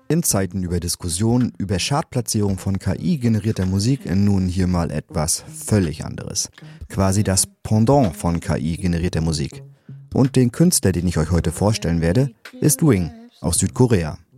In Zeiten über Diskussionen über Chartplatzierung von KI-generierter Musik nun hier mal etwas völlig anderes. Quasi das Pendant von KI-generierter Musik. Und den Künstler, den ich euch heute vorstellen werde, ist Wing aus Südkorea.